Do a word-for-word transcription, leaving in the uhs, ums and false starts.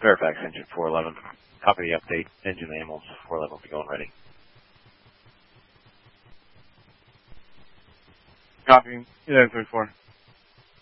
Fairfax engine four eleven. Copy the update. Engine animals four eleven will be going ready. Copy. eleven thirty-four.